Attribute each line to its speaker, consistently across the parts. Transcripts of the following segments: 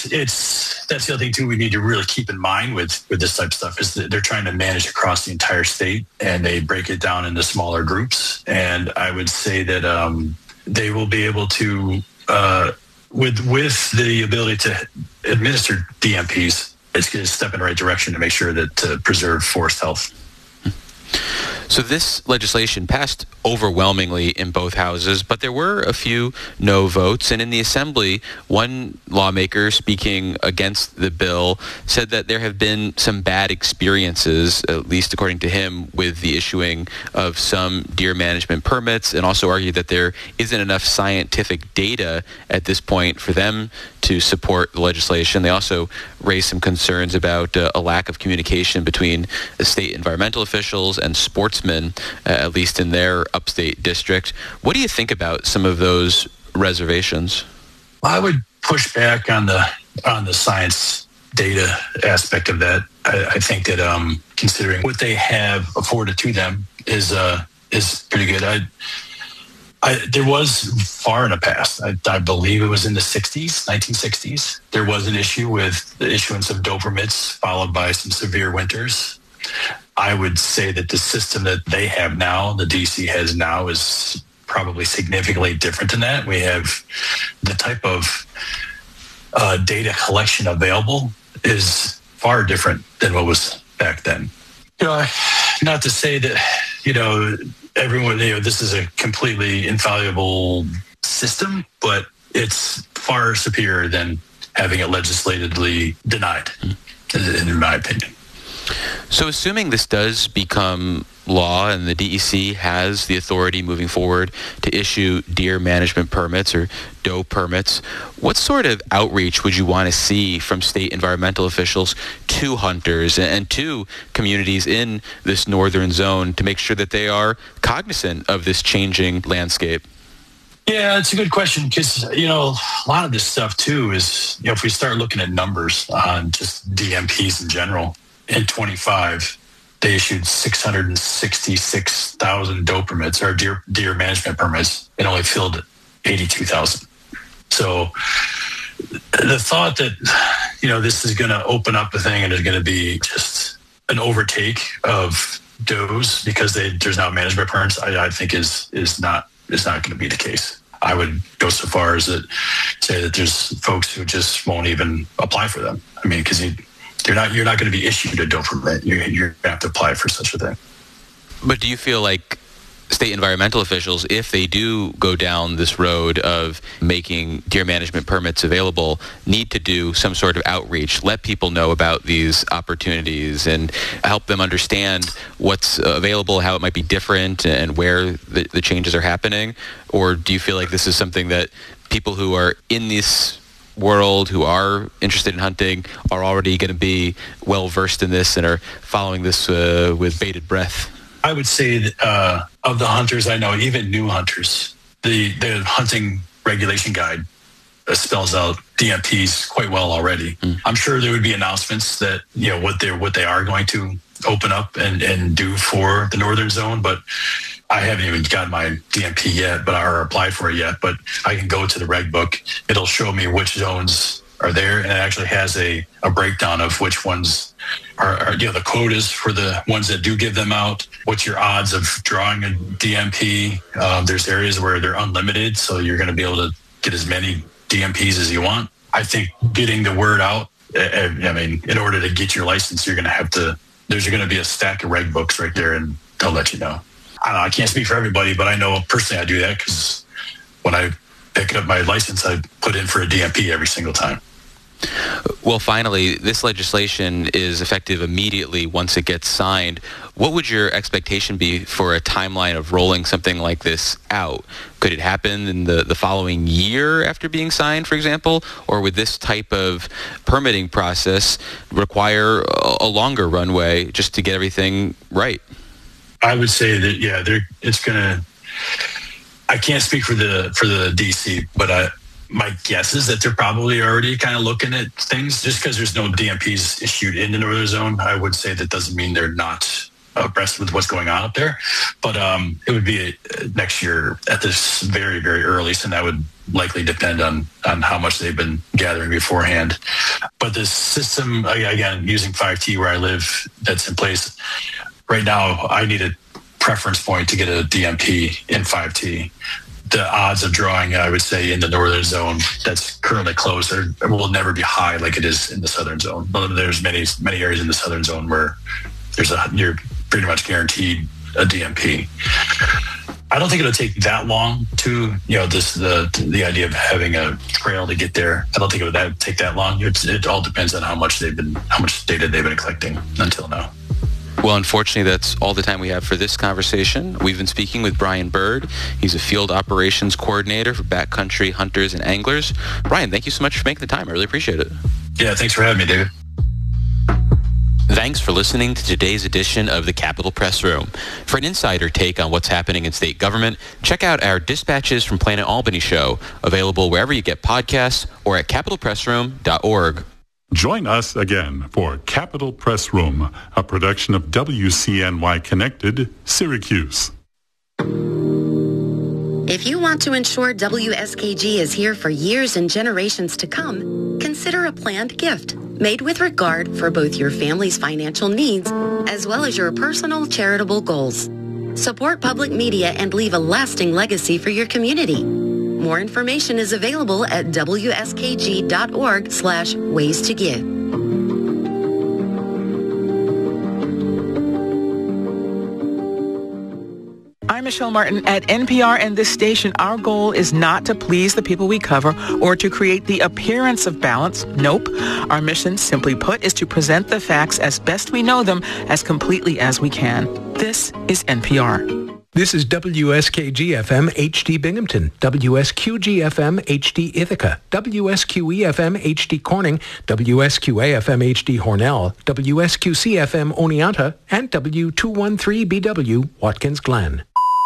Speaker 1: that's the other thing too. We need to really keep in mind with this type of stuff is that they're trying to manage across the entire state, and they break it down into smaller groups. And I would say that they will be able to, with the ability to administer DMPs, it's going to step in the right direction to make sure that to preserve forest health.
Speaker 2: So this legislation passed overwhelmingly in both houses, but there were a few no votes. And in the Assembly, one lawmaker speaking against the bill said that there have been some bad experiences, at least according to him, with the issuing of some deer management permits, and also argued that there isn't enough scientific data at this point for them to support the legislation. They also raised some concerns about a lack of communication between the state environmental officials and sportsmen, at least in their upstate district. What do you think about some of those reservations?
Speaker 1: I would push back on the science data aspect of that. I think that considering what they have afforded to them is pretty good. There was far in the past, I believe it was in the 1960s, there was an issue with the issuance of doe permits followed by some severe winters. I would say that the system that they have now, the DC has now, is probably significantly different than that. We have the type of data collection available is far different than what was back then. Not to say that, everyone, this is a completely infallible system, but it's far superior than having it legislatively denied, in my opinion.
Speaker 2: So assuming this does become law and the DEC has the authority moving forward to issue deer management permits or doe permits, what sort of outreach would you want to see from state environmental officials to hunters and to communities in this northern zone to make sure that they are cognizant of this changing landscape?
Speaker 1: Yeah, it's a good question because, a lot of this stuff too is, if we start looking at numbers on just DMPs in general, in 25, they issued 666,000 doe permits or deer management permits and only filled 82,000. So the thought that, this is going to open up the thing and it's going to be just an overtake of does because there's now management permits, I think is not going to be the case. I would go so far as to say that there's folks who just won't even apply for them. I mean, because you're not going to be issued a doe permit. You're going to have to apply for such a thing.
Speaker 2: But do you feel like state environmental officials, if they do go down this road of making deer management permits available, need to do some sort of outreach, let people know about these opportunities and help them understand what's available, how it might be different, and where the changes are happening? Or do you feel like this is something that people who are in this world, who are interested in hunting, are already going to be well versed in this and are following this with bated breath?
Speaker 1: I would say that of the hunters I know, even new hunters, the hunting regulation guide spells out DMPs quite well already. I'm sure there would be announcements that what they are going to open up and do for the northern zone, but I haven't even gotten my DMP yet, or applied for it yet. But I can go to the reg book; it'll show me which zones are there, and it actually has a breakdown of which ones are the quotas for the ones that do give them out. What's your odds of drawing a DMP? There's areas where they're unlimited, so you're going to be able to get as many DMPs as you want. I think getting the word out, in order to get your license, there's going to be a stack of reg books right there, and they'll let you know. I don't know, I can't speak for everybody, but I know personally I do that because when I pick up my license, I put in for a DMP every single time.
Speaker 2: Well, finally, this legislation is effective immediately once it gets signed. What would your expectation be for a timeline of rolling something like this out? Could it happen in the following year after being signed, for example? Or would this type of permitting process require a longer runway just to get everything right?
Speaker 1: I would say that, it's going to... I can't speak for the DC, but my guess is that they're probably already kind of looking at things. Just because there's no DMPs issued in the northern zone, I would say that doesn't mean they're not abreast with what's going on up there. But it would be next year at this very, very earliest, and that would likely depend on how much they've been gathering beforehand. But the system, again, using 5T where I live, that's in place right now, I need a preference point to get a DMP in 5T. The odds of drawing, I would say, in the northern zone that's currently closed will never be high like it is in the southern zone. There's many areas in the southern zone where you're pretty much guaranteed a DMP. I don't think it'll take that long to, the idea of having a trail to get there. I don't think it would take that long. It all depends on how much data they've been collecting until now.
Speaker 2: Well, unfortunately, that's all the time we have for this conversation. We've been speaking with Brian Bird. He's a field operations coordinator for backcountry hunters and anglers. Brian, thank you so much for making the time. I really appreciate it.
Speaker 1: Yeah, thanks for having me, David.
Speaker 2: Thanks for listening to today's edition of the Capitol Press Room. For an insider take on what's happening in state government, check out our Dispatches from Planet Albany show, available wherever you get podcasts or at capitolpressroom.org.
Speaker 3: Join us again for Capitol Press Room, a production of WCNY Connected, Syracuse.
Speaker 4: If you want to ensure WSKG is here for years and generations to come, consider a planned gift made with regard for both your family's financial needs as well as your personal charitable goals. Support public media and leave a lasting legacy for your community. More information is available at wskg.org/ways to give.
Speaker 5: I'm Michelle Martin at NPR and this station. Our goal is not to please the people we cover or to create the appearance of balance. Nope. Our mission, simply put, is to present the facts as best we know them as completely as we can. This is NPR.
Speaker 6: This is WSKG-FM HD Binghamton, WSQG-FM HD Ithaca, WSQE-FM HD Corning, WSQA-FM HD Hornell, WSQC-FM Oneonta, and W213BW Watkins Glen.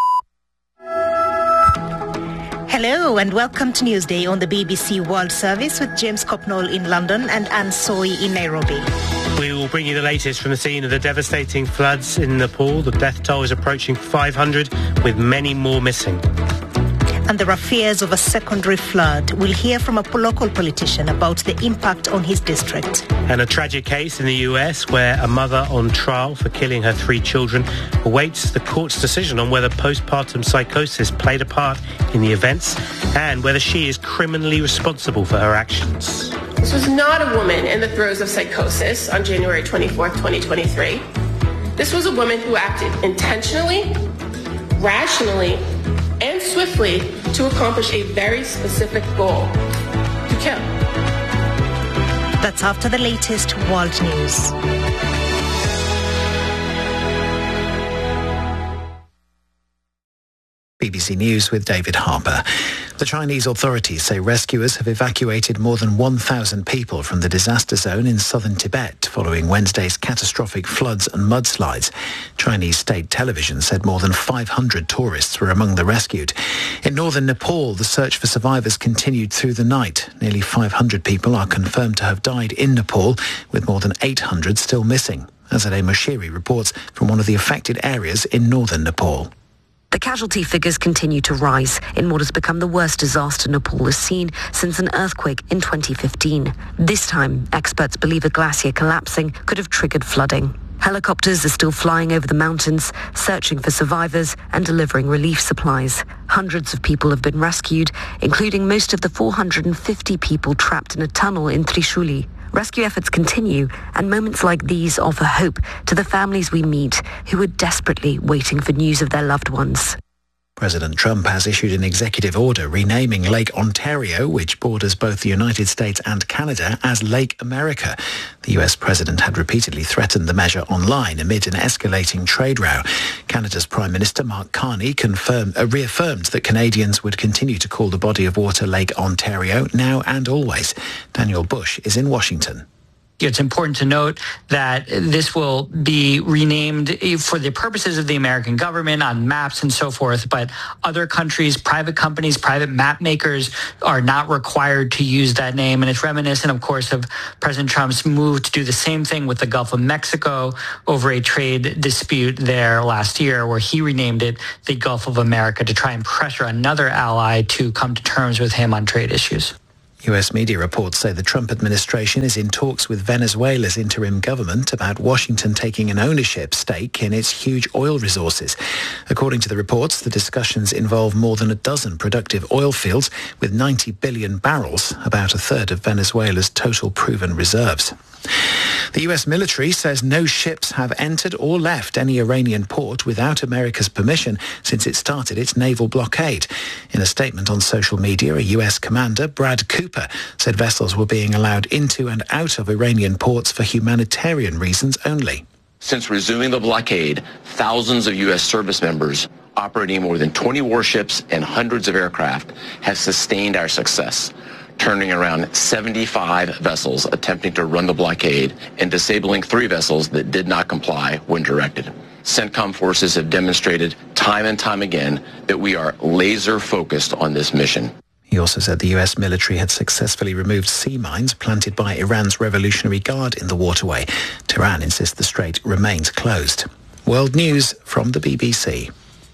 Speaker 7: Hello and welcome to Newsday on the BBC World Service with James Copnall in London and Anne Soy in Nairobi.
Speaker 8: We will bring you the latest from the scene of the devastating floods in Nepal. The death toll is approaching 500, with many more missing.
Speaker 7: And there are fears of a secondary flood. We'll hear from a local politician about the impact on his district.
Speaker 8: And a tragic case in the US where a mother on trial for killing her 3 children awaits the court's decision on whether postpartum psychosis played a part in the events and whether she is criminally responsible for her actions.
Speaker 9: This was not a woman in the throes of psychosis on January 24th, 2023. This was a woman who acted intentionally, rationally, and swiftly to accomplish a very specific goal: to kill.
Speaker 7: That's after the latest world news.
Speaker 10: BBC News with David Harper. The Chinese authorities say rescuers have evacuated more than 1,000 people from the disaster zone in southern Tibet following Wednesday's catastrophic floods and mudslides. Chinese state television said more than 500 tourists were among the rescued. In northern Nepal, the search for survivors continued through the night. Nearly 500 people are confirmed to have died in Nepal, with more than 800 still missing. Azadeh Moshiri reports from one of the affected areas in northern Nepal.
Speaker 4: The casualty figures continue to rise in what has become the worst disaster Nepal has seen since an earthquake in 2015. This time, experts believe a glacier collapsing could have triggered flooding. Helicopters are still flying over the mountains, searching for survivors and delivering relief supplies. Hundreds of people have been rescued, including most of the 450 people trapped in a tunnel in Trishuli. Rescue efforts continue, and moments like these offer hope to the families we meet who are desperately waiting for news of their loved ones.
Speaker 10: President Trump has issued an executive order renaming Lake Ontario, which borders both the United States and Canada, as Lake America. The US president had repeatedly threatened the measure online amid an escalating trade row. Canada's Prime Minister Mark Carney reaffirmed that Canadians would continue to call the body of water Lake Ontario now and always. Daniel Bush is in Washington.
Speaker 11: It's important to note that this will be renamed for the purposes of the American government on maps and so forth, but other countries, private companies, private map makers are not required to use that name. And it's reminiscent, of course, of President Trump's move to do the same thing with the Gulf of Mexico over a trade dispute there last year, where he renamed it the Gulf of America to try and pressure another ally to come to terms with him on trade issues.
Speaker 10: US media reports say the Trump administration is in talks with Venezuela's interim government about Washington taking an ownership stake in its huge oil resources. According to the reports, the discussions involve more than a dozen productive oil fields with 90 billion barrels, about a third of Venezuela's total proven reserves. The US military says no ships have entered or left any Iranian port without America's permission since it started its naval blockade. In a statement on social media, a US commander, Brad Cooper, said vessels were being allowed into and out of Iranian ports for humanitarian reasons only.
Speaker 12: Since resuming the blockade, thousands of U.S. service members operating more than 20 warships and hundreds of aircraft have sustained our success, turning around 75 vessels attempting to run the blockade and disabling 3 vessels that did not comply when directed. CENTCOM forces have demonstrated time and time again that we are laser focused on this mission.
Speaker 10: He also said the US military had successfully removed sea mines planted by Iran's Revolutionary Guard in the waterway. Tehran insists the strait remains closed. World News from the BBC.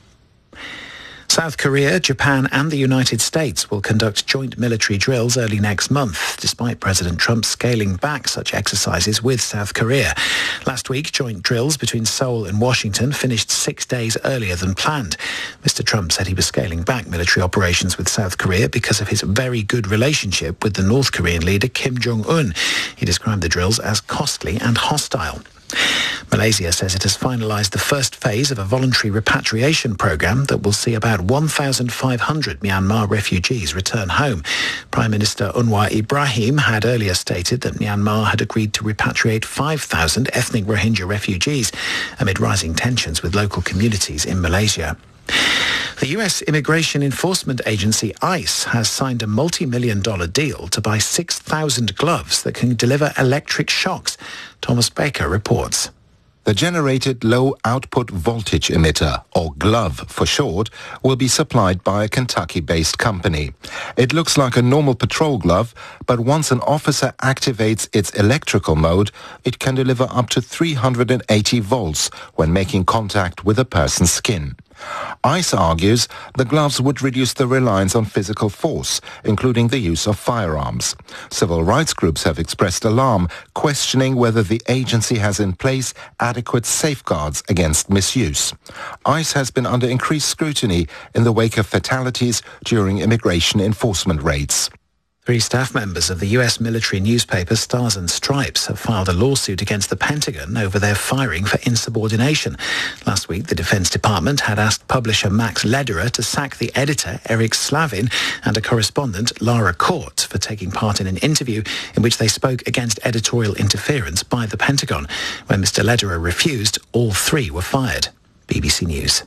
Speaker 10: South Korea, Japan and the United States will conduct joint military drills early next month, despite President Trump scaling back such exercises with South Korea. Last week, joint drills between Seoul and Washington finished 6 days earlier than planned. Mr. Trump said he was scaling back military operations with South Korea because of his very good relationship with the North Korean leader Kim Jong-un. He described the drills as costly and hostile. Malaysia says it has finalised the first phase of a voluntary repatriation programme that will see about 1,500 Myanmar refugees return home. Prime Minister Anwar Ibrahim had earlier stated that Myanmar had agreed to repatriate 5,000 ethnic Rohingya refugees amid rising tensions with local communities in Malaysia. The US Immigration Enforcement Agency, ICE, has signed a multi-million-dollar deal to buy 6,000 gloves that can deliver electric shocks. Thomas Baker reports.
Speaker 13: The generated low-output voltage emitter, or GLOVE for short, will be supplied by a Kentucky-based company. It looks like a normal patrol glove, but once an officer activates its electrical mode, it can deliver up to 380 volts when making contact with a person's skin. ICE argues the gloves would reduce the reliance on physical force, including the use of firearms. Civil rights groups have expressed alarm, questioning whether the agency has in place adequate safeguards against misuse. ICE has been under increased scrutiny in the wake of fatalities during immigration enforcement raids.
Speaker 10: 3 staff members of the US military newspaper Stars and Stripes have filed a lawsuit against the Pentagon over their firing for insubordination. Last week, the Defense Department had asked publisher Max Lederer to sack the editor Eric Slavin and a correspondent Lara Court for taking part in an interview in which they spoke against editorial interference by the Pentagon. When Mr. Lederer refused, all 3 were fired. BBC News.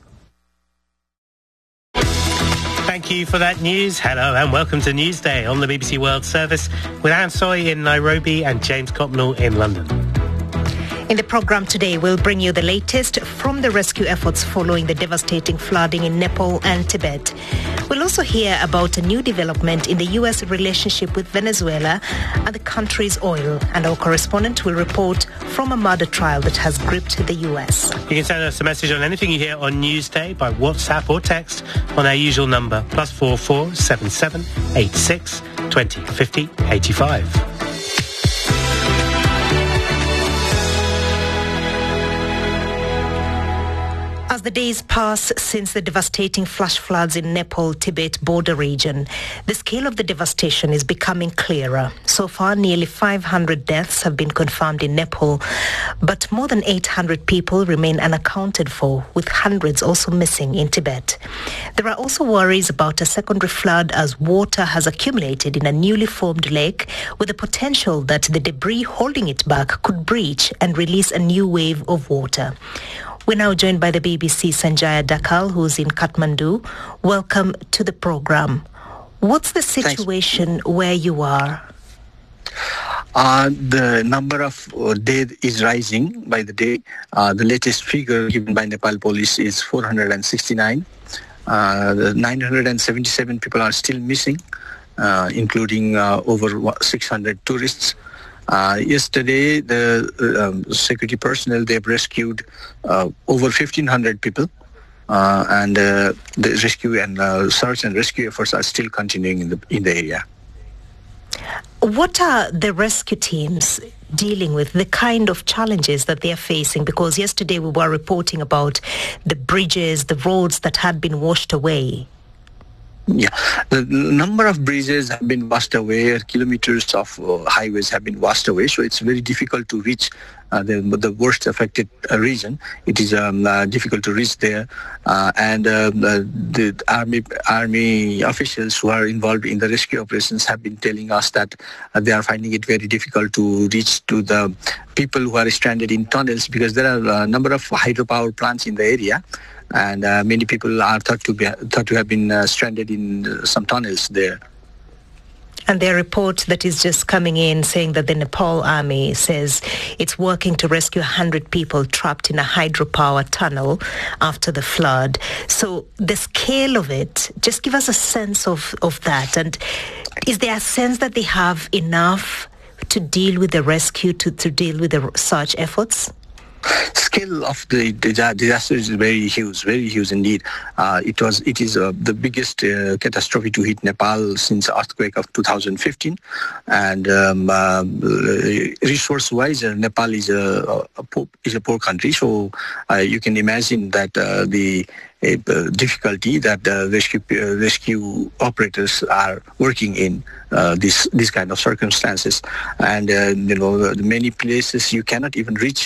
Speaker 8: Thank you for that news. Hello and welcome to Newsday on the BBC World Service with Anne Soy in Nairobi and James Copnell in London.
Speaker 7: In the programme today, we'll bring you the latest from the rescue efforts following the devastating flooding in Nepal and Tibet. We'll also hear about a new development in the U.S. relationship with Venezuela and the country's oil. And our correspondent will report from a murder trial that has gripped the U.S.
Speaker 8: You can send us a message on anything you hear on Newsday by WhatsApp or text on our usual number, +44 77 86 20 50 85.
Speaker 7: As the days pass since the devastating flash floods in Nepal-Tibet border region, the scale of the devastation is becoming clearer. So far, nearly 500 deaths have been confirmed in Nepal, but more than 800 people remain unaccounted for, with hundreds also missing in Tibet. There are also worries about a secondary flood as water has accumulated in a newly formed lake, with the potential that the debris holding it back could breach and release a new wave of water. We're now joined by the BBC Sanjaya Dakal, who's in Kathmandu. Welcome to the program. What's the situation where you are?
Speaker 14: The number of dead is rising by the day. The latest figure given by Nepal police is 469. 977 people are still missing, including over 600 tourists. Yesterday, the security personnel, they've rescued over 1,500 people, and the rescue and search and rescue efforts are still continuing in the area.
Speaker 7: What are the rescue teams dealing with, the kind of challenges that they are facing? Because yesterday we were reporting about the bridges, the roads that had been washed away.
Speaker 14: Yeah, the number of bridges have been washed away, kilometers of highways have been washed away, so it's very difficult to reach the worst affected region. It is difficult to reach there, and the army officials who are involved in the rescue operations have been telling us that they are finding it very difficult to reach to the people who are stranded in tunnels, because there are a number of hydropower plants in the area. And many people are thought to have been stranded in some tunnels there.
Speaker 7: And their report that is just coming in saying that the Nepal army says it's working to rescue 100 people trapped in a hydropower tunnel after the flood. So the scale of it, just give us a sense of that. And is there a sense that they have enough to deal with the rescue, to deal with the search efforts?
Speaker 14: Scale of the disaster is very huge indeed. It is the biggest catastrophe to hit Nepal since the earthquake of 2015, and resource-wise, Nepal is a poor country. So you can imagine that the difficulty that rescue operators are working in this kind of circumstances, and many places you cannot even reach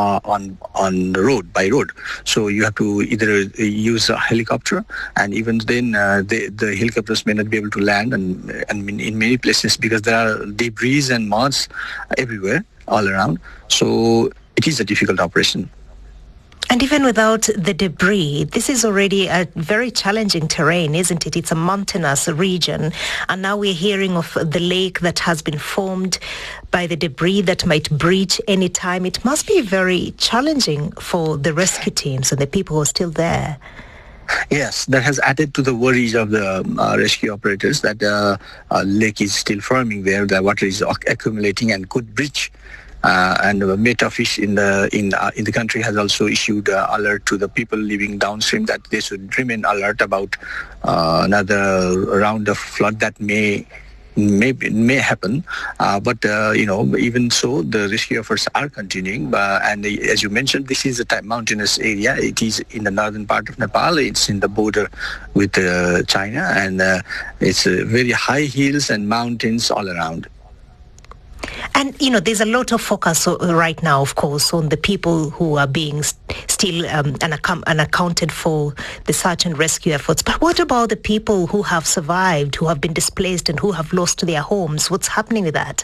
Speaker 14: on road by road. So you have to either use a helicopter, and even then the helicopters may not be able to land, and in many places because there are debris and muds everywhere all around. So it is a difficult operation.
Speaker 7: And even without the debris, this is already a very challenging terrain, isn't it? It's a mountainous region. And now we're hearing of the lake that has been formed by the debris that might breach any time. It must be very challenging for the rescue teams and the people who are still there.
Speaker 14: Yes, that has added to the worries of the rescue operators that the lake is still forming there, the water is accumulating and could breach. And Metafish in the country has also issued alert to the people living downstream that they should remain alert about another round of flood that may happen. But even so, the rescue efforts are continuing. And as you mentioned, this is a mountainous area. It is in the northern part of Nepal. It's in the border with China, and it's very high hills and mountains all around.
Speaker 7: And, there's a lot of focus right now, of course, on the people who are being still unaccounted for the search and rescue efforts. But what about the people who have survived, who have been displaced and who have lost their homes? What's happening with that?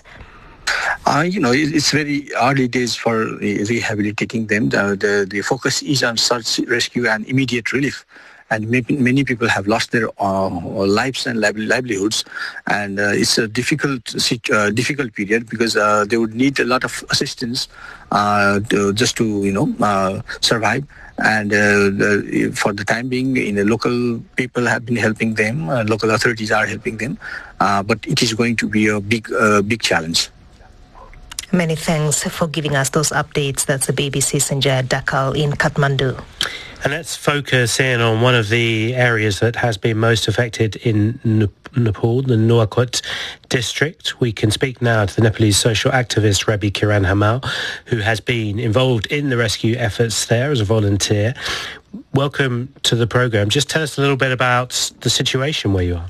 Speaker 14: It's very early days for rehabilitating them. The focus is on search, rescue and immediate relief. And many people have lost their lives and livelihoods, and it's a difficult period because they would need a lot of assistance just to survive. And for the time being, local people have been helping them, local authorities are helping them, but it is going to be a big challenge.
Speaker 7: Many thanks for giving us those updates. That's the BBC Sanjay Dakal in Kathmandu.
Speaker 8: And let's focus in on one of the areas that has been most affected in Nepal, the Nuwakot district. We can speak now to the Nepalese social activist Rabi Kiran Hamal, who has been involved in the rescue efforts there as a volunteer. Welcome to the program. Just tell us a little bit about the situation where you are.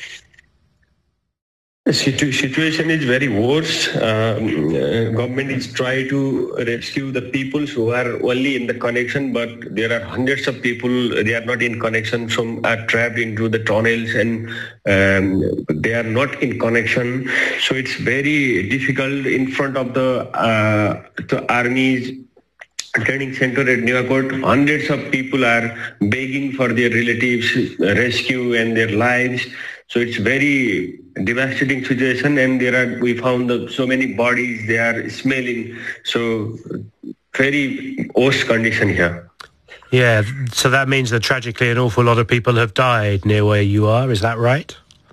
Speaker 15: The situation is very worse. Government is trying to rescue the people who are only in the connection, but there are hundreds of people, they are not in connection, some are trapped into the tunnels and they are not in connection. So it's very difficult in front of the army's training center at Nuwakot. Hundreds of people are begging for their relatives' rescue and their lives. So it's very devastating situation, and we found so many bodies, they are smelling. So very worse condition here.
Speaker 8: Yeah, so that means that tragically an awful lot of people have died near where you are, is that right?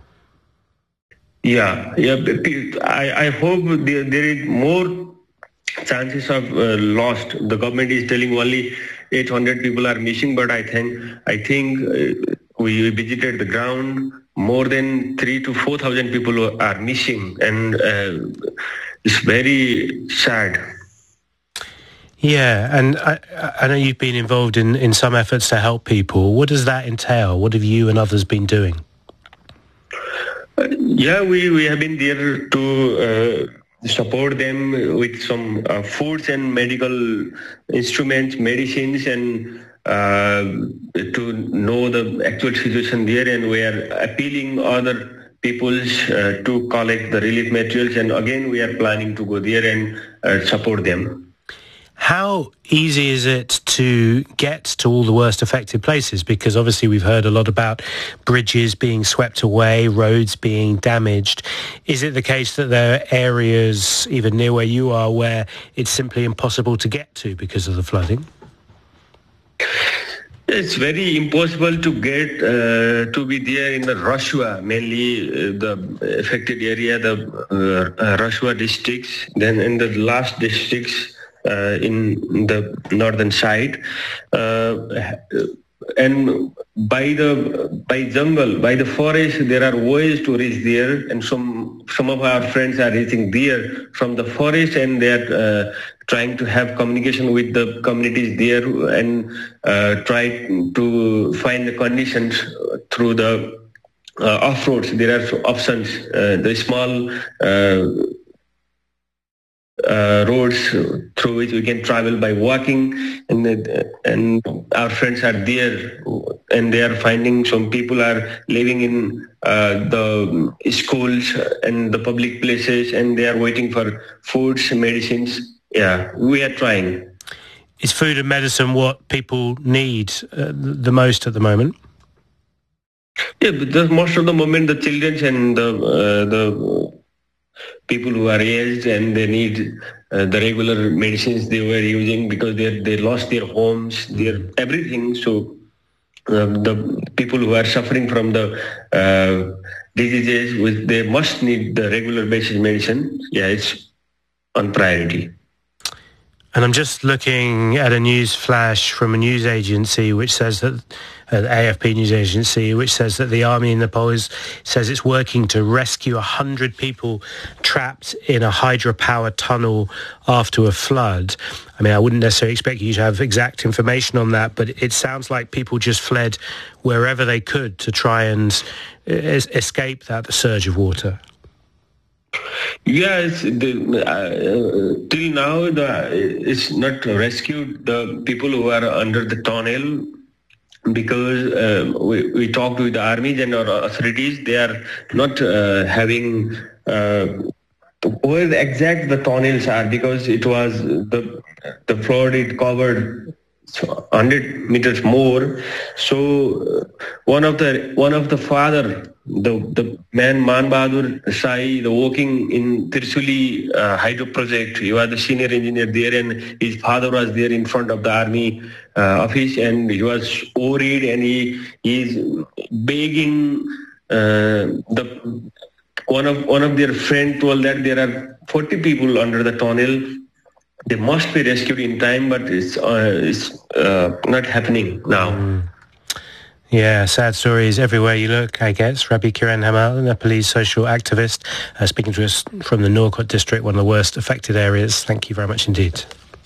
Speaker 15: Yeah. I hope there is more chances of lost. The government is telling only 800 people are missing, but I think we visited the ground. More than 3,000 to 4,000 people are missing, and it's very sad.
Speaker 8: Yeah, and I know you've been involved in some efforts to help people. What does that entail? What have you and others been doing?
Speaker 15: We have been there to support them with some foods and medical instruments, medicines, and to know the actual situation there. And we are appealing other peoples to collect the relief materials. And again, we are planning to go there and support them.
Speaker 8: How easy is it to get to all the worst affected places? Because obviously we've heard a lot about bridges being swept away, roads being damaged. Is it the case that there are areas, even near where you are, where it's simply impossible to get to because of the flooding?
Speaker 15: It's very impossible to get to be there in the Rashwa, mainly the affected area, the Rashwa districts, then in the last districts in the northern side, and by the forest, there are ways to reach there, and some of our friends are reaching there from the forest, and they are trying to have communication with the communities there and try to find the conditions through the off-roads. There are options, the small roads through which we can travel by walking, and our friends are there, and they are finding some people are living in the schools and the public places, and they are waiting for foods, medicines. Yeah, we are trying.
Speaker 8: Is food and medicine what people need the most at the moment?
Speaker 15: Yeah, but most of the moment the children and the people who are aged and they need the regular medicines they were using because they lost their homes, their everything. So the people who are suffering from the diseases, they must need the regular basic medicine. Yeah, it's on priority.
Speaker 8: And I'm just looking at a news flash from a news agency which says that, the AFP news agency, which says that the army in Nepal says it's working to rescue 100 people trapped in a hydropower tunnel after a flood. I mean, I wouldn't necessarily expect you to have exact information on that, but it sounds like people just fled wherever they could to try and escape that surge of water.
Speaker 15: Yes, till now it's not rescued the people who are under the tunnel, because we talked with the armies and our authorities. They are not having where the tunnels are, because it was the flood. It covered 100 meters more. So one of the father, the man Man Bahadur Sai, the working in Tirsuli hydro project, he was the senior engineer there, and his father was there in front of the army office, and he was worried, and he is begging. One of their friend told that there are 40 people under the tunnel. They must be rescued in time, but it's not happening now.
Speaker 8: Yeah, sad stories everywhere you look, I guess. Rabi Kiran Hamal, a Nepalese social activist, speaking to us from the Norkot district, one of the worst affected areas. Thank you very much indeed.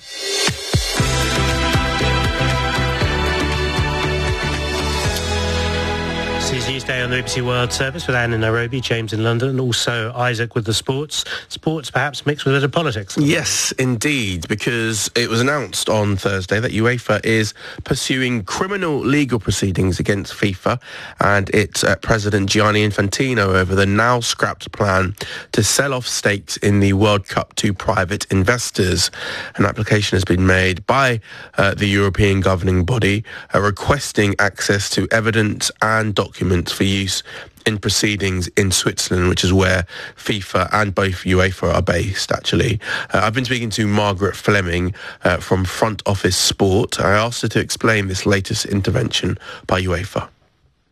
Speaker 8: Newsday on the BBC World Service with Anne in Nairobi, James in London, and also Isaac with the sports. Sports perhaps mixed with a bit of politics.
Speaker 16: Yes, indeed, because it was announced on Thursday that UEFA is pursuing criminal legal proceedings against FIFA and its president Gianni Infantino over the now scrapped plan to sell off stakes in the World Cup to private investors. An application has been made by the European governing body requesting access to evidence and documents for use in proceedings in Switzerland, which is where FIFA and both UEFA are based, actually. I've been speaking to Margaret Fleming from Front Office Sport. I asked her to explain this latest intervention by UEFA.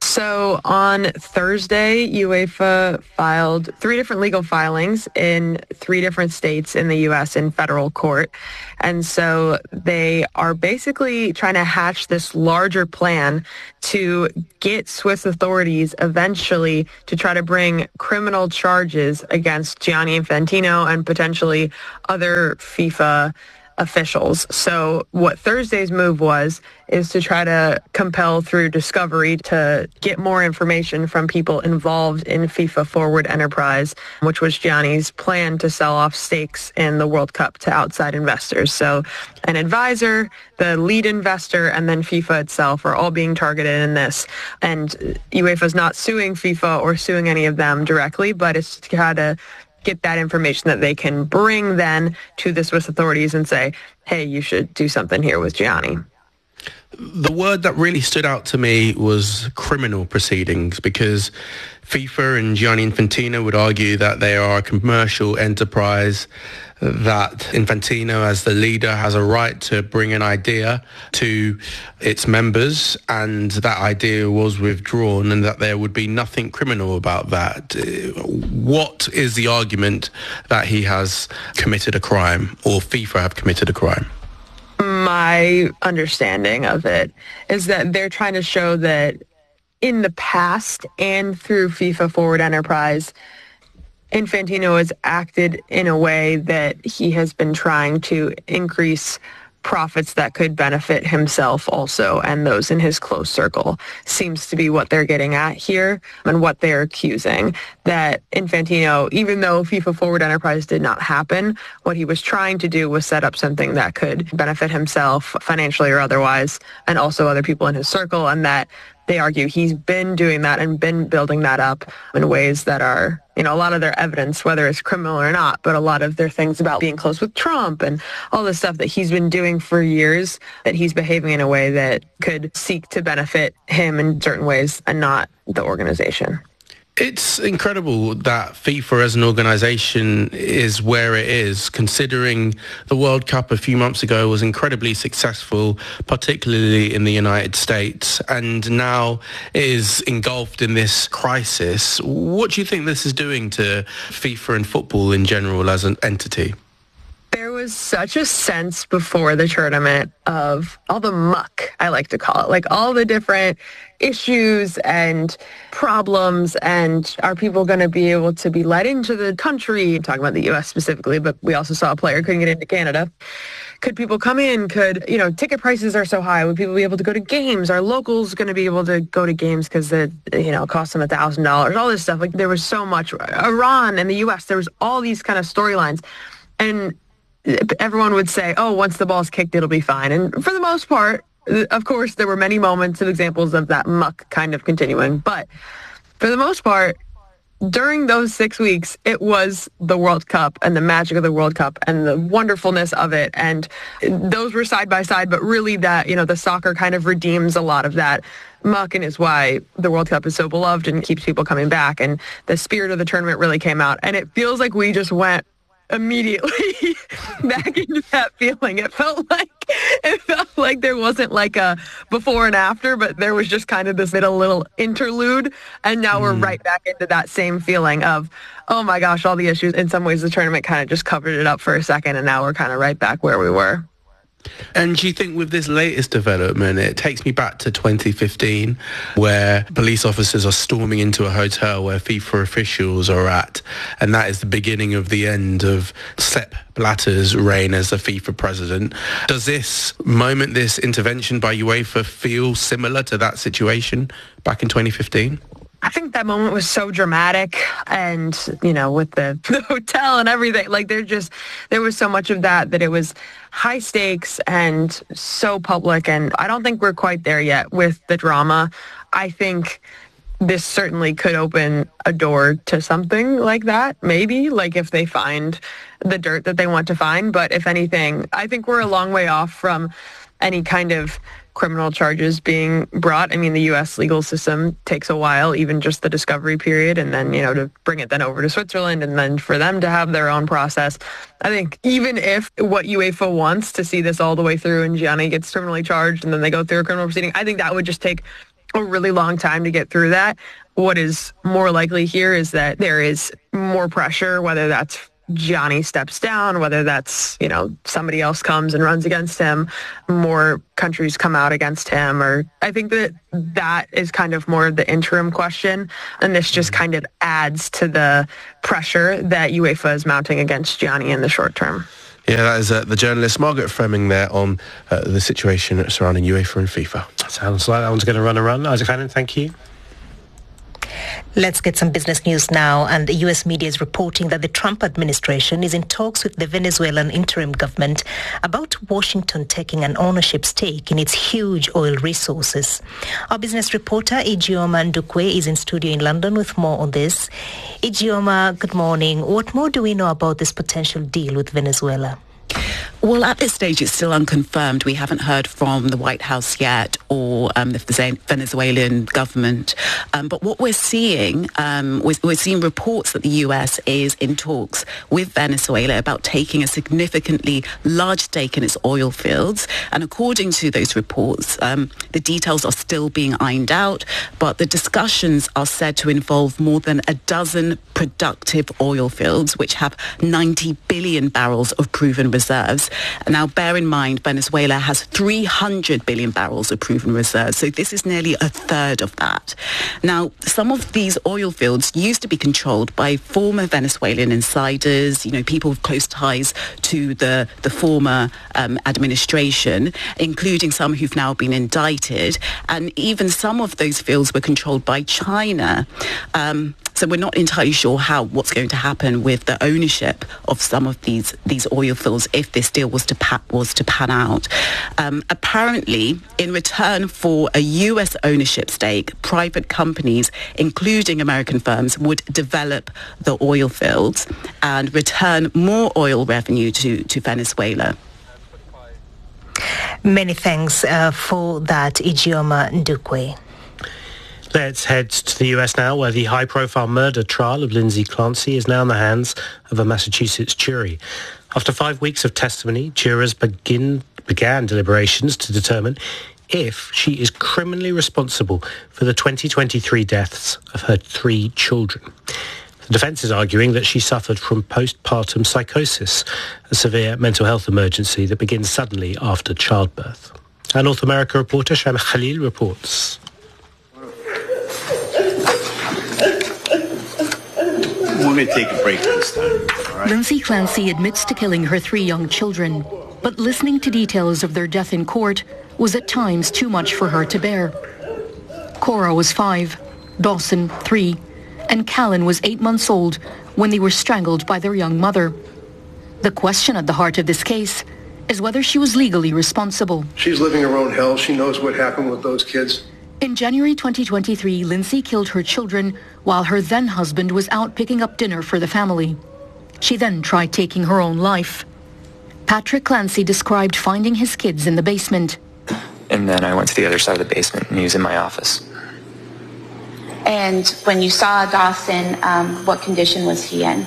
Speaker 17: So on Thursday, UEFA filed 3 different legal filings in 3 different states in the U.S. in federal court. And so they are basically trying to hatch this larger plan to get Swiss authorities eventually to try to bring criminal charges against Gianni Infantino and potentially other FIFA officials. So what Thursday's move is to try to compel through discovery to get more information from people involved in FIFA Forward Enterprise, which was Gianni's plan to sell off stakes in the World Cup to outside investors. So an advisor, the lead investor, and then FIFA itself are all being targeted in this. And UEFA's not suing FIFA or suing any of them directly, but it's to try to get that information that they can bring then to the Swiss authorities and say, hey, you should do something here with Gianni.
Speaker 16: The word that really stood out to me was criminal proceedings, because FIFA and Gianni Infantino would argue that they are a commercial enterprise, that Infantino as the leader has a right to bring an idea to its members, and that idea was withdrawn, and that there would be nothing criminal about that. What is the argument that he has committed a crime, or FIFA have committed a crime?
Speaker 17: My understanding of it is that they're trying to show that in the past and through FIFA Forward Enterprise, Infantino has acted in a way that he has been trying to increase profits that could benefit himself also and those in his close circle. Seems to be what they're getting at here and what they're accusing. That Infantino, even though FIFA Forward Enterprise did not happen, what he was trying to do was set up something that could benefit himself financially or otherwise, and also other people in his circle, and that they argue he's been doing that and been building that up in ways that are, a lot of their evidence, whether it's criminal or not, but a lot of their things about being close with Trump and all the stuff that he's been doing for years, that he's behaving in a way that could seek to benefit him in certain ways and not the organization.
Speaker 16: It's incredible that FIFA as an organisation is where it is, considering the World Cup a few months ago was incredibly successful, particularly in the United States, and now is engulfed in this crisis. What do you think this is doing to FIFA and football in general as an entity?
Speaker 17: There was such a sense before the tournament of all the muck, I like to call it, like all the different issues and problems, and are people going to be able to be let into the country? I'm talking about the U.S. specifically, but we also saw a player couldn't get into Canada. Could people come in? Could, ticket prices are so high. Would people be able to go to games? Are locals going to be able to go to games because it costs them $1,000? All this stuff. Like, there was so much. Iran and the U.S., there was all these kind of storylines. And everyone would say, oh, once the ball's kicked, it'll be fine. And for the most part, of course, there were many moments of examples of that muck kind of continuing. But for the most part, during those 6 weeks, it was the World Cup and the magic of the World Cup and the wonderfulness of it. And those were side by side, but really that, the soccer kind of redeems a lot of that muck and is why the World Cup is so beloved and keeps people coming back. And the spirit of the tournament really came out. And it feels like we just went immediately back into that feeling. It felt like there wasn't like a before and after, but there was just kind of this little interlude, and now we're right back into that same feeling of, oh my gosh, all the issues. In some ways the tournament kind of just covered it up for a second, and now we're kind of right back where we were.
Speaker 16: And do you think with this latest development, it takes me back to 2015, where police officers are storming into a hotel where FIFA officials are at, and that is the beginning of the end of Sepp Blatter's reign as the FIFA president. Does this moment, this intervention by UEFA, feel similar to that situation back in 2015?
Speaker 17: I think that moment was so dramatic, and, with the hotel and everything, like there was so much of that it was high stakes and so public, and I don't think we're quite there yet with the drama. I think this certainly could open a door to something like that, maybe, like if they find the dirt that they want to find. But if anything, I think we're a long way off from any kind of criminal charges being brought. I mean, the U.S. legal system takes a while, even just the discovery period, and then, to bring it then over to Switzerland, and then for them to have their own process. I think even if what UEFA wants to see this all the way through and Gianni gets criminally charged and then they go through a criminal proceeding, I think that would just take a really long time to get through that. What is more likely here is that there is more pressure, whether that's Gianni steps down, whether that's, somebody else comes and runs against him, more countries come out against him, or I think that is kind of more the interim question. And this just kind of adds to the pressure that UEFA is mounting against Gianni in the short term.
Speaker 16: Yeah, that is the journalist Margaret Fleming there on the situation surrounding UEFA and FIFA.
Speaker 8: Sounds like that one's going to run and run. Isaac Fannin, thank you.
Speaker 7: Let's get some business news now. And the U.S. media is reporting that the Trump administration is in talks with the Venezuelan interim government about Washington taking an ownership stake in its huge oil resources. Our business reporter, Ijeoma Ndukwe, is in studio in London with more on this. Ijeoma, good morning. What more do we know about this potential deal with Venezuela?
Speaker 18: Well, at this stage, it's still unconfirmed. We haven't heard from the White House yet or the Venezuelan government. But what we're seeing, we're seeing reports that the U.S. is in talks with Venezuela about taking a significantly large stake in its oil fields. And according to those reports, the details are still being ironed out, but the discussions are said to involve more than a dozen productive oil fields, which have 90 billion barrels of proven reserves. Now, bear in mind, Venezuela has 300 billion barrels of proven reserves, so this is nearly a third of that. Now, some of these oil fields used to be controlled by former Venezuelan insiders, people with close ties to the former administration, including some who've now been indicted, and even some of those fields were controlled by China. So we're not entirely sure what's going to happen with the ownership of some of these oil fields if this deal was to pan out. Apparently, in return for a U.S. ownership stake, private companies, including American firms, would develop the oil fields and return more oil revenue to Venezuela.
Speaker 7: Many thanks for that, Ijeoma Ndukwe.
Speaker 8: Let's head to the US now, where the high-profile murder trial of Lindsay Clancy is now in the hands of a Massachusetts jury. After 5 weeks of testimony, jurors began deliberations to determine if she is criminally responsible for the 2023 deaths of her 3 children. The defence is arguing that she suffered from postpartum psychosis, a severe mental health emergency that begins suddenly after childbirth. Our North America reporter, Shana Khalil, reports.
Speaker 19: We're going to take a break this time. All right?
Speaker 20: Lindsay Clancy admits to killing her 3 young children, but listening to details of their death in court was at times too much for her to bear. Cora was 5, Dawson 3, and Callan was 8 months old when they were strangled by their young mother. The question at the heart of this case is whether she was legally responsible.
Speaker 21: She's living her own hell. She knows what happened with those kids.
Speaker 20: In January 2023, Lindsay killed her children while her then-husband was out picking up dinner for the family. She then tried taking her own life. Patrick Clancy described finding his kids in the basement.
Speaker 22: And then I went to the other side of the basement and he was in my office.
Speaker 23: And when you saw Dawson, what condition was he in?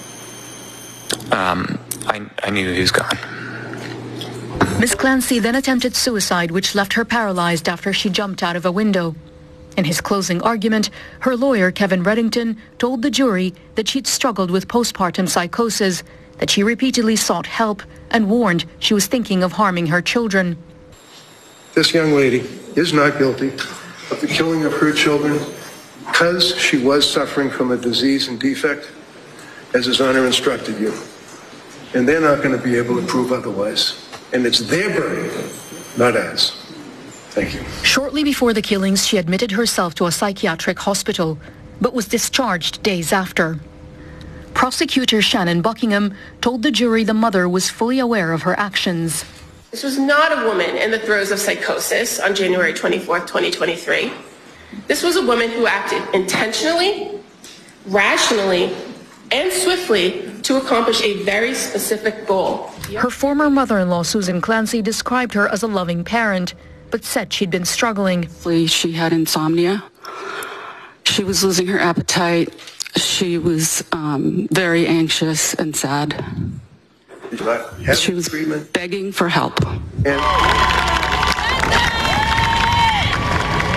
Speaker 22: I knew he was gone.
Speaker 20: Miss Clancy then attempted suicide, which left her paralyzed after she jumped out of a window. In his closing argument, her lawyer, Kevin Reddington, told the jury that she'd struggled with postpartum psychosis, that she repeatedly sought help, and warned she was thinking of harming her children.
Speaker 21: This young lady is not guilty of the killing of her children because she was suffering from a disease and defect, as His Honor instructed you. And they're not going to be able to prove otherwise. And it's their burden, not ours. Thank you.
Speaker 20: Shortly before the killings, she admitted herself to a psychiatric hospital, but was discharged days after. Prosecutor Shannon Buckingham told the jury the mother was fully aware of her actions.
Speaker 9: This was not a woman in the throes of psychosis on January 24th, 2023. This was a woman who acted intentionally, rationally, and swiftly to accomplish a very specific goal.
Speaker 20: Her former mother-in-law, Susan Clancy, described her as a loving parent, but said she'd been struggling.
Speaker 24: She had insomnia. She was losing her appetite. She was very anxious and sad. She was begging for help.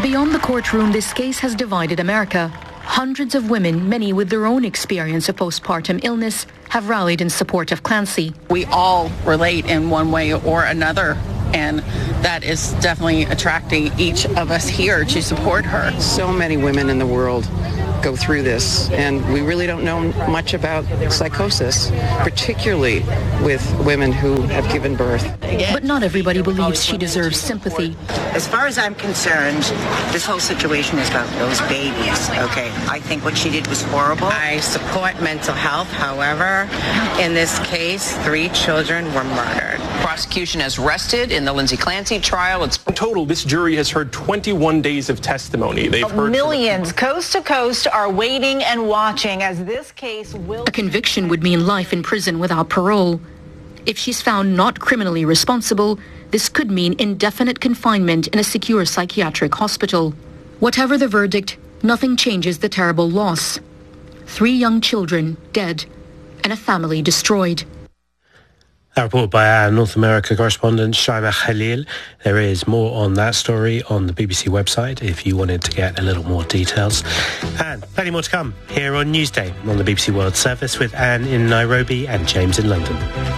Speaker 20: beyond the courtroom, this case has divided America. Hundreds of women, many with their own experience of postpartum illness, have rallied in support of Clancy.
Speaker 1: We all relate in one way or another, and that is definitely attracting each of us here to support her.
Speaker 2: So many women in the world go through this, and we really don't know much about psychosis, particularly with women who have given birth.
Speaker 20: But not everybody believes she deserves sympathy.
Speaker 3: As far as I'm concerned, this whole situation is about those babies, okay? I think what she did was horrible.
Speaker 5: I support mental health. However, in this case, 3 children were murdered.
Speaker 25: Prosecution has rested in the Lindsay Clancy trial. In
Speaker 26: total, this jury has heard 21 days of testimony. They've heard
Speaker 27: millions coast to coast are waiting and watching as this case will...
Speaker 20: A conviction would mean life in prison without parole. If she's found not criminally responsible, this could mean indefinite confinement in a secure psychiatric hospital. Whatever the verdict, nothing changes the terrible loss. 3 young children dead and a family destroyed.
Speaker 8: A report by our North America correspondent Shaima Khalil. There is more on that story on the BBC website if you wanted to get a little more details. And plenty more to come here on Newsday on the BBC World Service with Anne in Nairobi and James in London.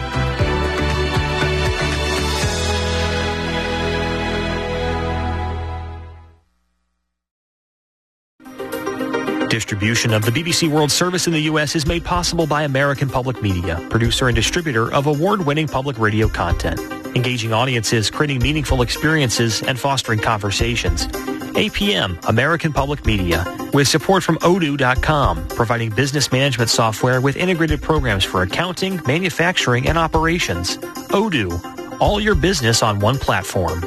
Speaker 28: Distribution of the BBC World Service in the U.S. is made possible by American Public Media, producer and distributor of award-winning public radio content, engaging audiences, creating meaningful experiences, and fostering conversations. APM, American Public Media, with support from Odoo.com, providing business management software with integrated programs for accounting, manufacturing, and operations. Odoo, all your business on one platform.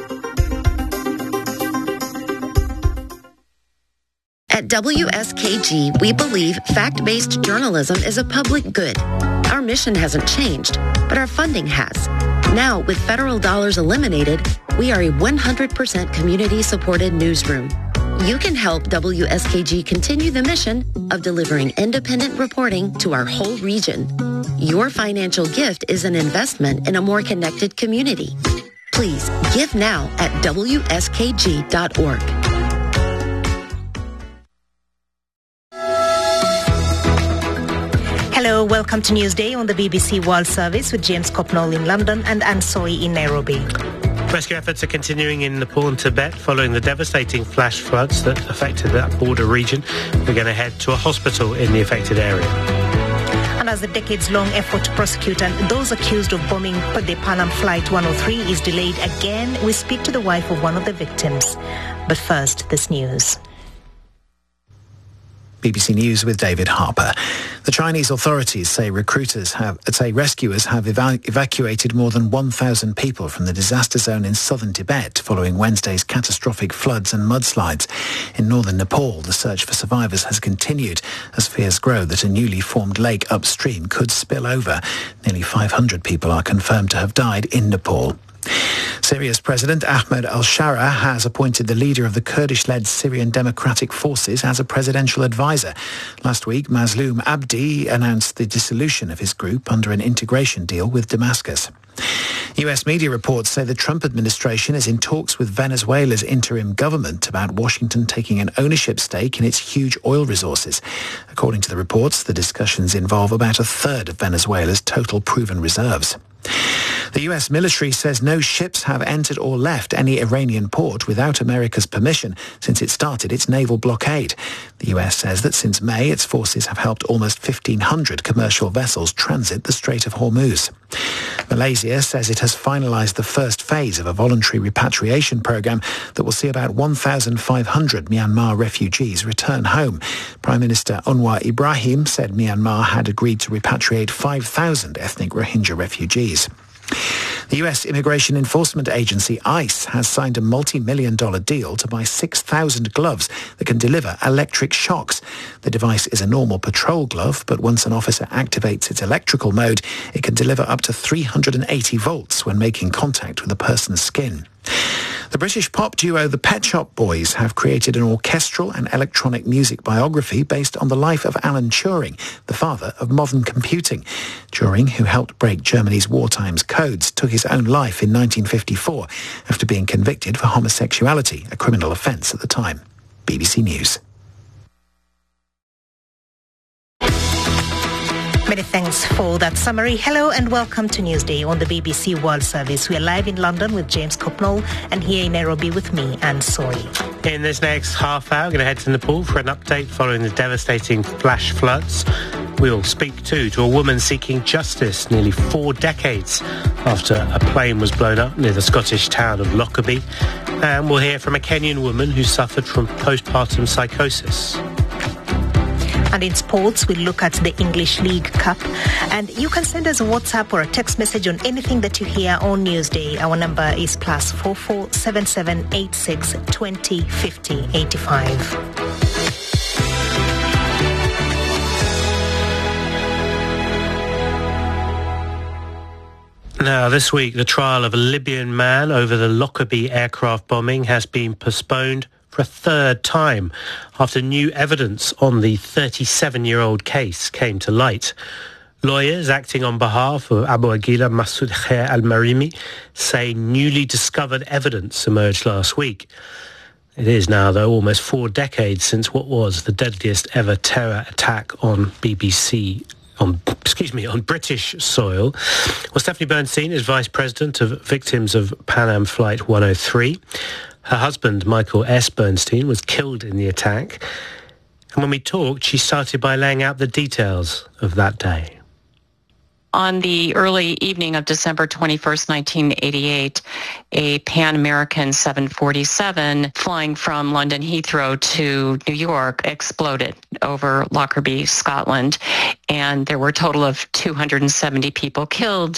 Speaker 29: At WSKG, we believe fact-based journalism is a public good. Our mission hasn't changed, but our funding has. Now, with federal dollars eliminated, we are a 100% community-supported newsroom. You can help WSKG continue the mission of delivering independent reporting to our whole region. Your financial gift is an investment in a more connected community. Please give now at WSKG.org.
Speaker 7: Hello, welcome to Newsday on the BBC World Service with James Copnall in London and Anne Soy in Nairobi.
Speaker 8: Rescue efforts are continuing in Nepal and Tibet following the devastating flash floods that affected that border region. We're going to head to a hospital in the affected area.
Speaker 7: And as the decades-long effort to prosecute those accused of bombing the Pan Am Flight 103 is delayed again, we speak to the wife of one of the victims. But first, this news.
Speaker 10: BBC News with David Harper. The Chinese authorities say rescuers have evacuated more than 1,000 people from the disaster zone in southern Tibet following Wednesday's catastrophic floods and mudslides. In northern Nepal, the search for survivors has continued as fears grow that a newly formed lake upstream could spill over. Nearly 500 people are confirmed to have died in Nepal. Syria's President Ahmed al-Shara has appointed the leader of the Kurdish-led Syrian Democratic Forces as a presidential advisor. Last week, Mazloum Abdi announced the dissolution of his group under an integration deal with Damascus. US media reports say the Trump administration is in talks with Venezuela's interim government about Washington taking an ownership stake in its huge oil resources. According to the reports, the discussions involve about a third of Venezuela's total proven reserves. The US military says no ships have entered or left any Iranian port without America's permission since it started its naval blockade. The US says that since May, its forces have helped almost 1,500 commercial vessels transit the Strait of Hormuz. Malaysia says it has finalized the first phase of a voluntary repatriation program that will see about 1,500 Myanmar refugees return home. Prime Minister Anwar Ibrahim said Myanmar had agreed to repatriate 5,000 ethnic Rohingya refugees. The US Immigration Enforcement Agency, ICE, has signed a multi-million-dollar deal to buy 6,000 gloves that can deliver electric shocks. The device is a normal patrol glove, but once an officer activates its electrical mode, it can deliver up to 380 volts when making contact with a person's skin. The British pop duo The Pet Shop Boys have created an orchestral and electronic music biography based on the life of Alan Turing, the father of modern computing. Turing, who helped break Germany's wartime codes, took his own life in 1954 after being convicted for homosexuality, a criminal offence at the time. BBC News.
Speaker 7: Many thanks for that summary. Hello and welcome to Newsday on the BBC World Service. We are live in London with James Copnall and here in Nairobi with me, Anne Soy.
Speaker 8: In this next half hour, we're going to head to Nepal for an update following the devastating flash floods. We'll speak too to a woman seeking justice nearly 4 decades after a plane was blown up near the Scottish town of Lockerbie. And we'll hear from a Kenyan woman who suffered from postpartum psychosis.
Speaker 7: And in sports, we'll look at the English League Cup. And you can send us a WhatsApp or a text message on anything that you hear on Newsday. Our number is +44 77 86 20 50 85.
Speaker 8: Now, this week, the trial of a Libyan man over the Lockerbie aircraft bombing has been postponed for a third time after new evidence on the 37-year-old case came to light. Lawyers acting on behalf of Abu Aguila Masoud Khair al-Marimi say newly discovered evidence emerged last week. It is now, though, almost 4 decades since what was the deadliest ever terror attack on on British soil. Well, Stephanie Bernstein is Vice President of Victims of Pan Am Flight 103. Her husband, Michael S. Bernstein, was killed in the attack. And when we talked, she started by laying out the details of that day.
Speaker 4: On the early evening of December 21st, 1988, a Pan American 747 flying from London Heathrow to New York exploded over Lockerbie, Scotland. And there were a total of 270 people killed,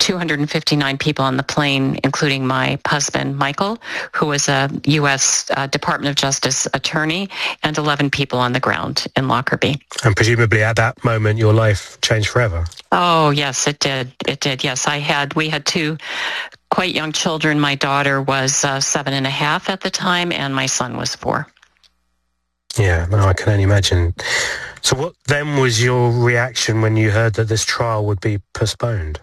Speaker 4: 259 people on the plane, including my husband, Michael, who was a U.S. Department of Justice attorney, and 11 people on the ground in Lockerbie.
Speaker 8: And presumably at that moment, your life changed forever.
Speaker 4: Oh, yes, it did. It did. Yes, we had 2 quite young children. My daughter was 7.5 at the time, and my son was 4.
Speaker 8: Yeah, no, I can only imagine. So what then was your reaction when you heard that this trial would be postponed?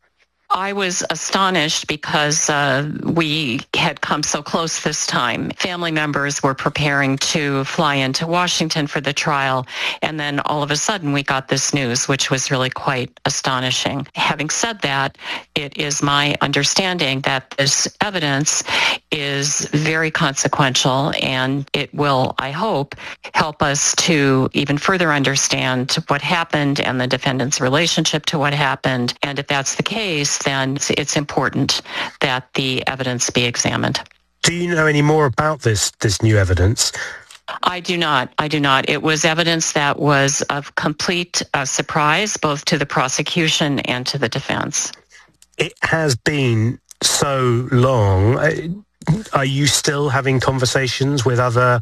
Speaker 4: I was astonished because we had come so close this time. Family members were preparing to fly into Washington for the trial, and then all of a sudden we got this news, which was really quite astonishing. Having said that, it is my understanding that this evidence is very consequential, and it will, I hope, help us to even further understand what happened and the defendant's relationship to what happened. And if that's the case, then it's important that the evidence be examined.
Speaker 8: Do you know any more about this new evidence?
Speaker 4: I do not. It was evidence that was of complete surprise, both to the prosecution and to the defense.
Speaker 8: It has been so long. Are you still having conversations with other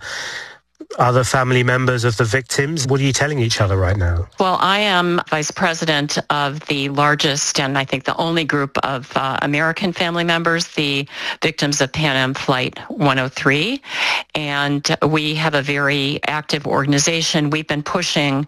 Speaker 8: family members of the victims? What are you telling each other right now?
Speaker 4: Well, I am vice president of the largest and I think the only group of American family members, the victims of Pan Am Flight 103. And we have a very active organization. We've been pushing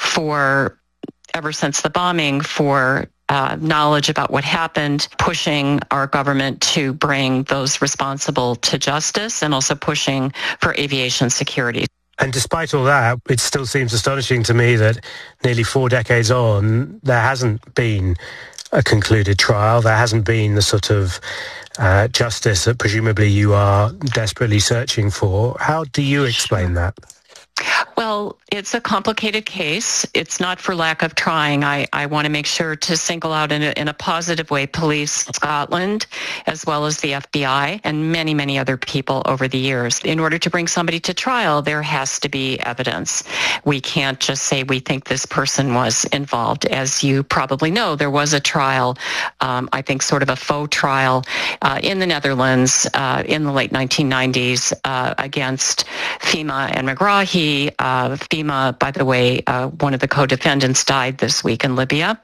Speaker 4: ever since the bombing for knowledge about what happened, pushing our government to bring those responsible to justice, and also pushing for aviation security.
Speaker 8: And despite all that, it still seems astonishing to me that nearly 4 decades on, there hasn't been a concluded trial. There hasn't been the sort of justice that presumably you are desperately searching for. How do you explain that?
Speaker 4: Well, it's a complicated case. It's not for lack of trying. I want to make sure to single out in a positive way police Scotland, as well as the FBI, and many, many other people over the years. In order to bring somebody to trial, there has to be evidence. We can't just say we think this person was involved. As you probably know, there was a trial, I think sort of a faux trial in the Netherlands in the late 1990s against Fima and Megrahi. Fima, by the way, one of the co-defendants died this week in Libya.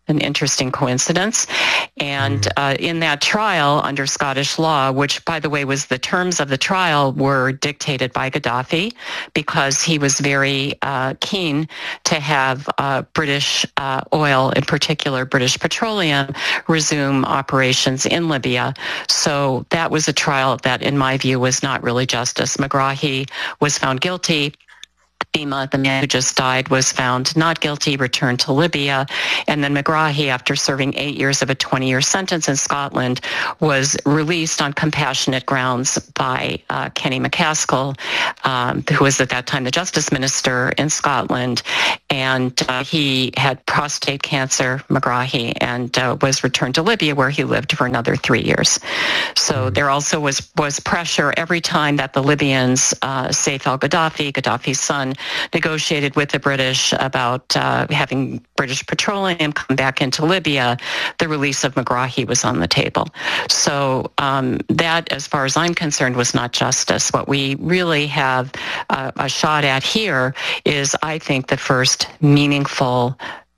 Speaker 4: an interesting coincidence. And in that trial under Scottish law, which, by the way, was the terms of the trial were dictated by Gaddafi because he was very keen to have British oil, in particular British Petroleum, resume operations in Libya. So that was a trial that, in my view, was not really justice. Megrahi was found guilty. Fima, the man who just died, was found not guilty, returned to Libya. And then Megrahi, after serving 8 years of a 20-year sentence in Scotland, was released on compassionate grounds by Kenny MacAskill, who was at that time the Justice Minister in Scotland. And he had prostate cancer, Megrahi, and was returned to Libya, where he lived for another 3 years. So there also was pressure every time that the Libyans, Saif al-Gaddafi, Gaddafi's son, negotiated with the British about having British Petroleum come back into Libya. The release of Megrahi was on the table. So that, as far as I'm concerned, was not justice. What we really have a shot at here is, I think, the first meaningful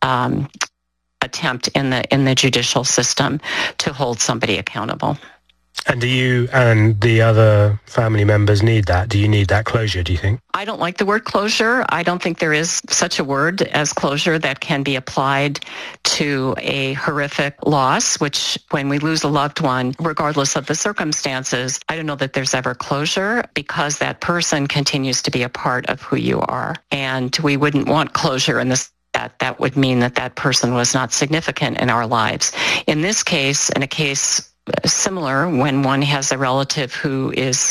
Speaker 4: attempt in the judicial system to hold somebody accountable.
Speaker 8: And do you and the other family members need that? Do you need that closure, do you think?
Speaker 4: I don't like the word closure. I don't think there is such a word as closure that can be applied to a horrific loss, which when we lose a loved one, regardless of the circumstances, I don't know that there's ever closure because that person continues to be a part of who you are. And we wouldn't want closure in this. That would mean that person was not significant in our lives. In this case, in a case similar, when one has a relative who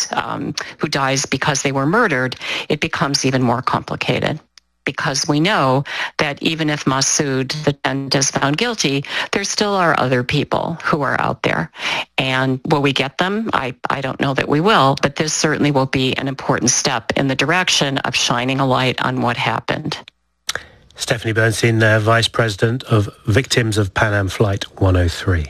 Speaker 4: dies because they were murdered, it becomes even more complicated. Because we know that even if Masood, the defendant, is found guilty, there still are other people who are out there. And will we get them? I don't know that we will, but this certainly will be an important step in the direction of shining a light on what happened.
Speaker 8: Stephanie Bernstein, Vice President of Victims of Pan Am Flight 103.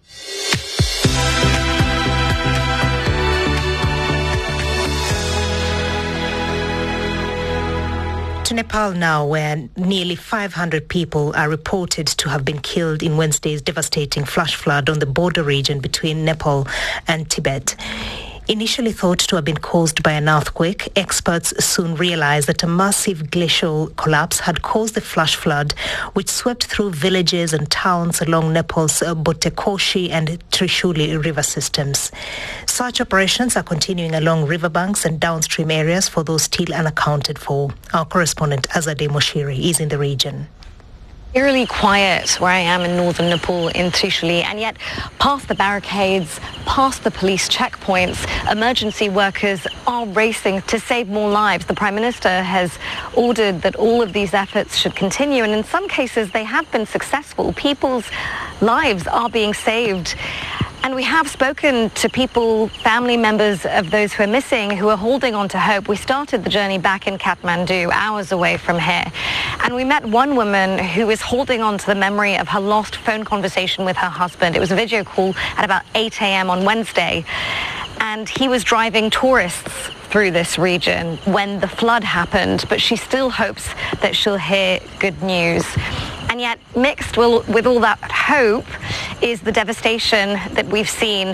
Speaker 7: To Nepal now, where nearly 500 people are reported to have been killed in Wednesday's devastating flash flood on the border region between Nepal and Tibet. Initially thought to have been caused by an earthquake, experts soon realized that a massive glacial collapse had caused the flash flood, which swept through villages and towns along Nepal's Botekoshi and Trishuli river systems. Search operations are continuing along riverbanks and downstream areas for those still unaccounted for. Our correspondent Azadeh Moshiri is in the region.
Speaker 6: Eerily quiet where I am in northern Nepal in Trishuli, and yet past the barricades, past the police checkpoints, emergency workers are racing to save more lives. The Prime Minister has ordered that all of these efforts should continue, and in some cases they have been successful. People's lives are being saved. And we have spoken to people, family members of those who are missing, who are holding on to hope. We started the journey back in Kathmandu, hours away from here. And we met one woman who is holding on to the memory of her lost phone conversation with her husband. It was a video call at about 8 a.m. on Wednesday. And he was driving tourists through this region when the flood happened. But she still hopes that she'll hear good news. And yet, mixed with all that hope is the devastation that we've seen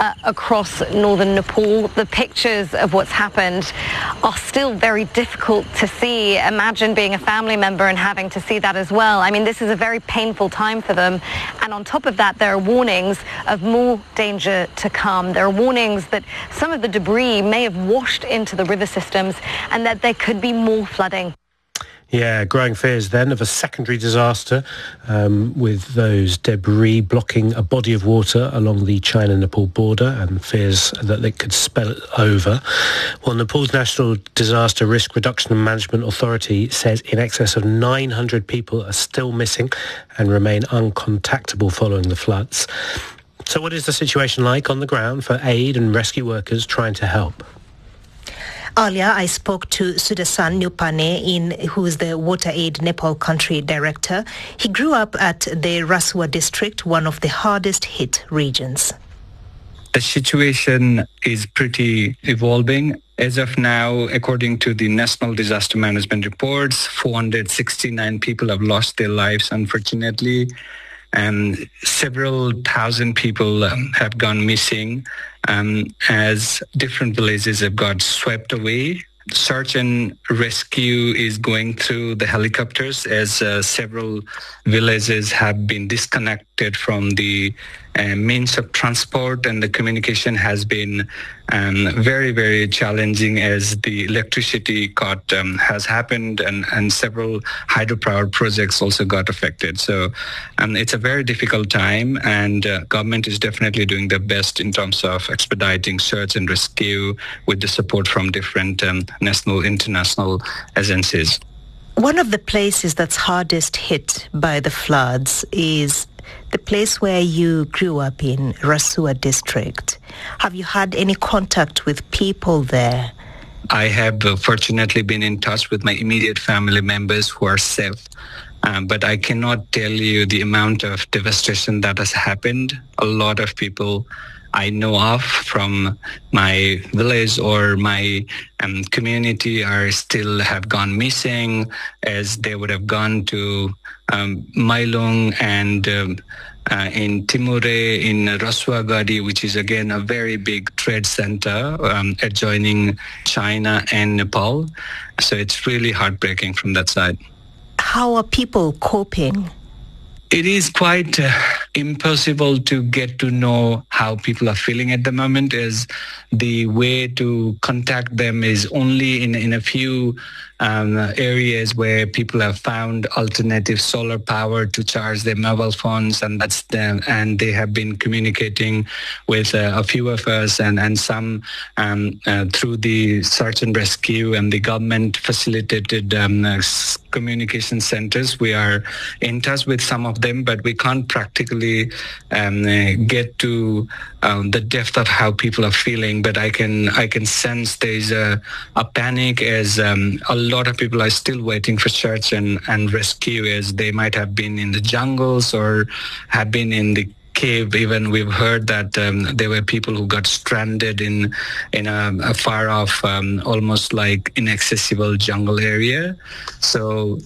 Speaker 6: across northern Nepal. The pictures of what's happened are still very difficult to see. Imagine being a family member and having to see that as well. I mean, this is a very painful time for them. And on top of that, there are warnings of more danger to come. There are warnings that some of the debris may have washed into the river systems and that there could be more flooding.
Speaker 8: Yeah, growing fears then of a secondary disaster with those debris blocking a body of water along the China-Nepal border, and fears that they could spill over. Well, Nepal's National Disaster Risk Reduction and Management Authority says in excess of 900 people are still missing and remain uncontactable following the floods. So what is the situation like on the ground for aid and rescue workers trying to help?
Speaker 7: Earlier, I spoke to Sudasan Nupane, who is the Water Aid Nepal Country Director. He grew up at the Rasua district, one of the hardest hit regions.
Speaker 11: The situation is pretty evolving. As of now, according to the National Disaster Management reports, 469 people have lost their lives, unfortunately. and several thousand people have gone missing as different villages have got swept away. Search and rescue is going through the helicopters as several villages have been disconnected from the means of transport, and the communication has been very, very challenging as the electricity cut has happened, and several hydropower projects also got affected. So it's a very difficult time, and government is definitely doing their best in terms of expediting search and rescue with the support from different national, international agencies.
Speaker 7: One of the places that's hardest hit by the floods is the place where you grew up in, Rasua district. Have you had any contact with people there?
Speaker 11: I have fortunately been in touch with my immediate family members who are safe, but I cannot tell you the amount of devastation that has happened. A lot of people I know of from my village or my community are still have gone missing, as they would have gone to Mailung and in Timure, in Rasuagadi, which is again a very big trade center adjoining China and Nepal. So it's really heartbreaking from that side.
Speaker 7: How are people coping?
Speaker 11: It is quite impossible to get to know how people are feeling at the moment, as the way to contact them is only in a few areas where people have found alternative solar power to charge their mobile phones, and that's them. And they have been communicating with a few of us, and some through the search and rescue and the government facilitated communication centers. We are in touch with some of them, but we can't practically get to the depth of how people are feeling. But I can sense there's a panic, as a lot of people are still waiting for search and rescue, as they might have been in the jungles or have been in the cave. Even we've heard that there were people who got stranded in a far off, almost like inaccessible jungle area. So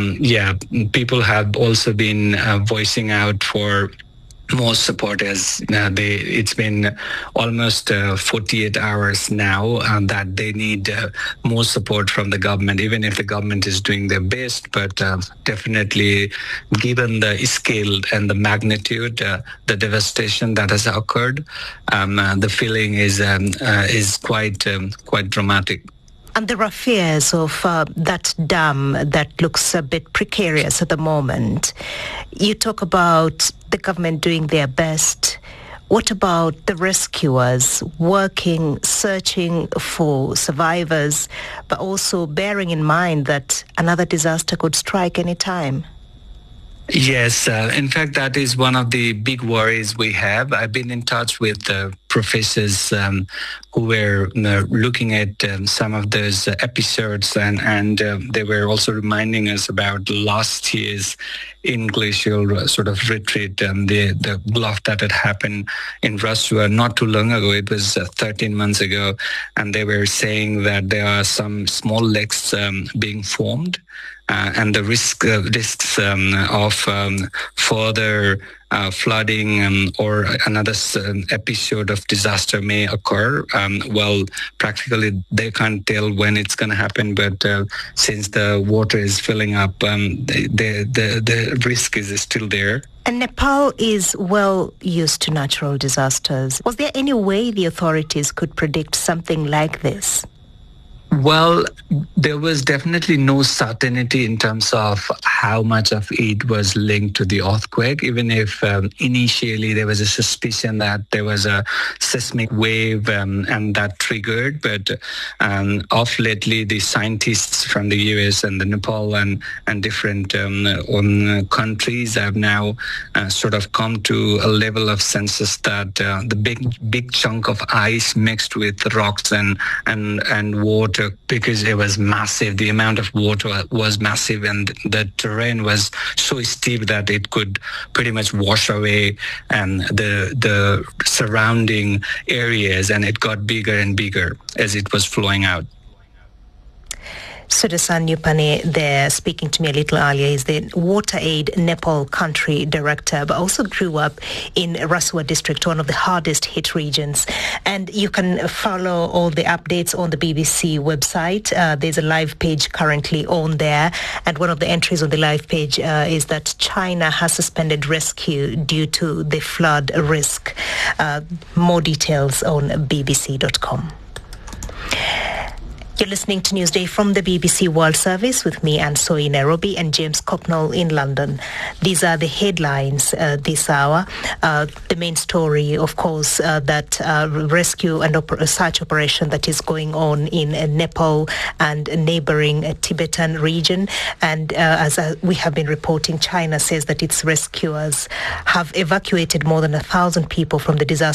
Speaker 11: people have also been voicing out for more support, as it's been almost 48 hours now that they need more support from the government, even if the government is doing their best. But definitely, given the scale and the magnitude, the devastation that has occurred, the feeling is quite dramatic.
Speaker 7: And there are fears of that dam that looks a bit precarious at the moment. You talk about the government doing their best. What about the rescuers working, searching for survivors, but also bearing in mind that another disaster could strike any time?
Speaker 11: Yes, in fact, that is one of the big worries we have. I've been in touch with professors who were looking at some of those episodes, and they were also reminding us about last year's in-glacial sort of retreat and the bluff that had happened in Rasua not too long ago. It was 13 months ago, and they were saying that there are some small lakes being formed. And the risks of further flooding or another episode of disaster may occur. Practically they can't tell when it's going to happen, but since the water is filling up, the risk is still there.
Speaker 7: And Nepal is well used to natural disasters. Was there any way the authorities could predict something like this?
Speaker 11: Well, there was definitely no certainty in terms of how much of it was linked to the earthquake, even if initially there was a suspicion that there was a seismic wave and that triggered. But of lately, the scientists from the US and the Nepal and different countries have now sort of come to a level of census that the big chunk of ice mixed with rocks and water, because it was massive. The amount of water was massive, and the terrain was so steep that it could pretty much wash away the surrounding areas, and it got bigger and bigger as it was flowing out.
Speaker 7: Sudasan Nupane there speaking to me a little earlier. Is the Water Aid Nepal Country Director, but also grew up in Rasua district, one of the hardest hit regions. And you can follow all the updates on the BBC website. There's a live page currently on there. And one of the entries on the live page is that China has suspended rescue due to the flood risk. More details on bbc.com. You're listening to Newsday from the BBC World Service with me, Anne Soy in Nairobi, and James Cocknell in London. These are the headlines this hour. The main story, of course, that rescue and search operation that is going on in Nepal and neighboring Tibetan region. And as we have been reporting, China says that its rescuers have evacuated more than 1,000 people from the disaster